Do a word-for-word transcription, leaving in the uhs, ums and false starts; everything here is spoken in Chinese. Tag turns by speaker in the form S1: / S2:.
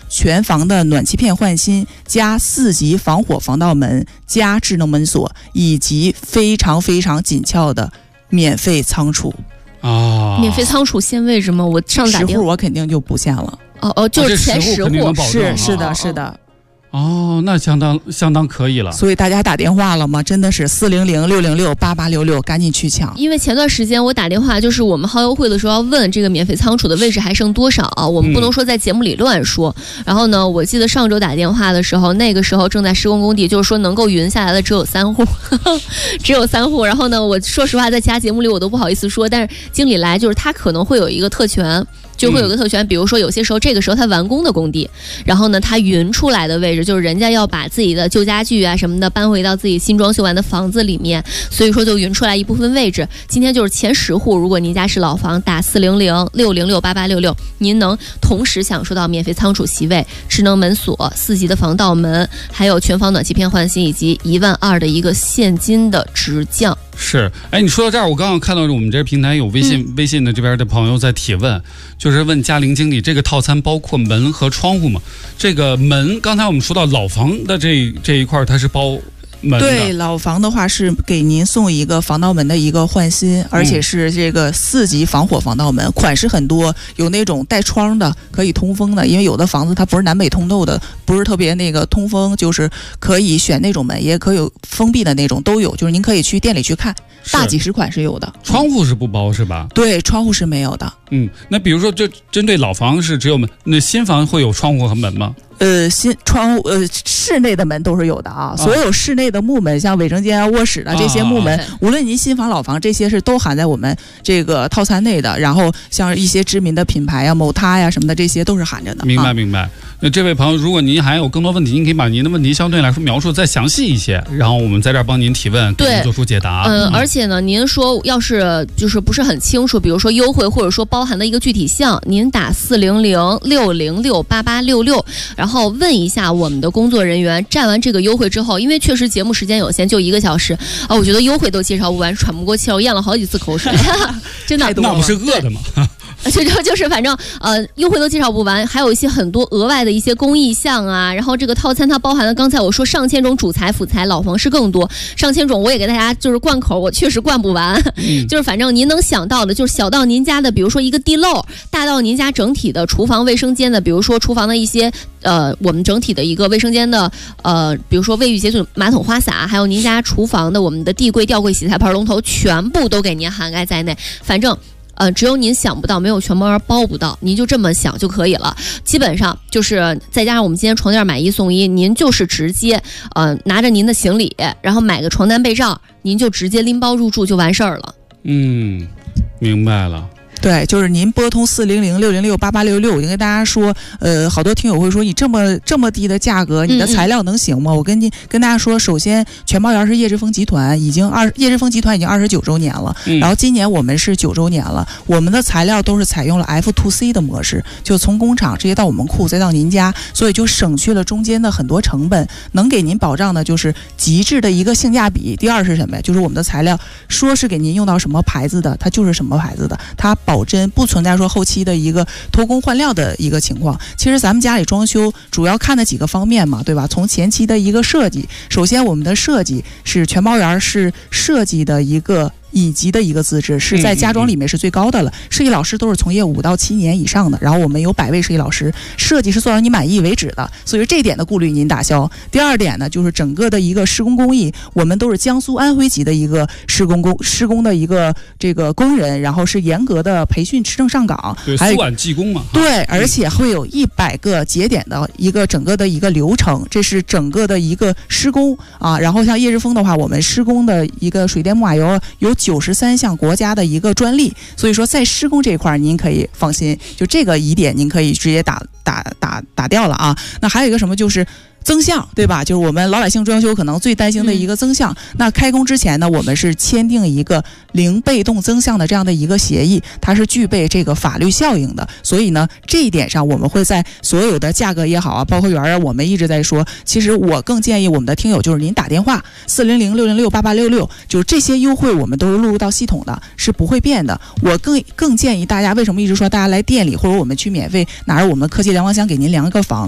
S1: 全房的暖气片换新，加四级防火防盗门，加智能门锁，以及非常非常紧俏的免费仓储。
S2: 啊，
S3: 免费仓储限位置吗？我上打电话，
S1: 十户我肯定就不限了。
S3: 哦哦，就是前十户，
S2: 哦、
S1: 是是的，是的。
S2: 哦，那相当相当可以了。
S1: 所以大家打电话了吗？真的是四零零六零六八八六六，赶紧去抢。
S3: 因为前段时间我打电话，就是我们薅优惠的时候要问这个免费仓储的位置还剩多少啊？我们不能说在节目里乱说。嗯、然后呢，我记得上周打电话的时候，那个时候正在施工工地，就是说能够匀下来的只有三户，呵呵只有三户。然后呢，我说实话，在其他节目里我都不好意思说，但是经理来就是他可能会有一个特权。就会有个特权，比如说有些时候这个时候他完工的工地，然后呢他匀出来的位置就是人家要把自己的旧家具啊什么的搬回到自己新装修完的房子里面，所以说就匀出来一部分位置。今天就是前十户，如果您家是老房，打四零零六零六八八六六，您能同时享受到免费仓储席位、智能门锁、四级的防盗门，还有全房暖气片换新，以及一万二的一个现金的直降。
S2: 是，哎，你说到这儿，我刚刚看到我们这平台有微信、嗯、微信的这边的朋友在提问，就是问嘉玲经理，这个套餐包括门和窗户吗？这个门，刚才我们说到老房的这这一块，它是包门的。
S1: 对，老房的话是给您送一个防盗门的一个换新，而且是这个四级防火防盗门，嗯、款式很多，有那种带窗的，可以通风的，因为有的房子它不是南北通透的，不是特别那个通风，就是可以选那种门，也可以有封闭的那种，都有，就是您可以去店里去看。大几十款是有的，
S2: 窗户是不包是吧？
S1: 对，窗户是没有的。
S2: 嗯，那比如说，这针对老房是只有门，那新房会有窗户和门吗？
S1: 呃，新窗户呃，室内的门都是有的啊。所有室内的木门，像卫生间啊、卧室的这些木门，啊、无论您新房老房，这些是都含在我们这个套餐内的。然后像一些知名的品牌啊、某他呀什么的，这些都是含着的。
S2: 明白明白。那这位朋友，如果您还有更多问题，您可以把您的问题相对来说描述再详细一些，然后我们在这儿帮您提问，给您做出解答。
S3: 嗯，嗯而且呢，您说要是就是不是很清楚，比如说优惠或者说包含的一个具体项，您打四零零六零六八八六六，然后问一下我们的工作人员。占完这个优惠之后，因为确实节目时间有限，就一个小时啊，我觉得优惠都介绍不完，喘不过气，我咽了好几次口水，真的。
S2: 那不是饿的吗？
S3: 就就就是反正呃优惠都介绍不完，还有一些很多额外的一些公益项啊，然后这个套餐它包含了刚才我说上千种主材辅材，老房是更多，上千种我也给大家就是灌口，我确实灌不完，嗯、就是反正您能想到的，就是小到您家的比如说一个地漏，大到您家整体的厨房卫生间的，比如说厨房的一些呃我们整体的一个卫生间的呃比如说卫浴洁净马桶花洒，还有您家厨房的我们的地柜吊柜洗菜盆龙头，全部都给您涵盖在内，反正呃，只有您想不到，没有全包包不到，您就这么想就可以了。基本上就是再加上我们今天床垫买一送一，您就是直接呃拿着您的行李，然后买个床单被罩，您就直接拎包入住就完事儿了。
S2: 嗯，明白了。
S1: 对，就是您拨通四零零六零六八八六六，我就跟大家说，呃，好多听友会说你这么这么低的价格，你的材料能行吗？嗯嗯我跟你跟大家说，首先全包园是叶之峰集团，已经二叶之峰集团已经二十九周年了，嗯、然后今年我们是九周年了，我们的材料都是采用了 F to C 的模式，就从工厂直接到我们库，再到您家，所以就省去了中间的很多成本，能给您保障的就是极致的一个性价比。第二是什么呀？就是我们的材料说是给您用到什么牌子的，它就是什么牌子的，它保真，不存在说后期的一个偷工换料的一个情况。其实咱们家里装修主要看的几个方面嘛，对吧？从前期的一个设计，首先我们的设计是全包园是设计的一个乙级的一个资质，是在家装里面是最高的了。设计老师都是从业五到七年以上的，然后我们有百位设计老师，设计是做到你满意为止的，所以这点的顾虑您打消。第二点呢，就是整个的一个施工工艺，我们都是江苏安徽籍的一个施工工施工的一个这个工人，然后是严格的培训持证上岗，
S2: 对，苏皖技工嘛，
S1: 对，而且会有一百个节点的一个整个的一个流程，这是整个的一个施工啊。然后像叶之峰的话，我们施工的一个水电木瓦油有九十三项国家的一个专利，所以说在施工这一块您可以放心，就这个疑点您可以直接打打打打掉了啊。那还有一个什么就是增项，对吧？就是我们老百姓装修可能最担心的一个增项、嗯、那开工之前呢，我们是签订一个零被动增项的这样的一个协议，它是具备这个法律效应的，所以呢这一点上我们会在所有的价格也好啊，包括园啊，我们一直在说，其实我更建议我们的听友就是您打电话四零零六零六八八六六，就是这些优惠我们都是录入到系统的，是不会变的。我更更建议大家，为什么一直说大家来店里或者我们去免费拿着我们科技量房箱给您量一个房，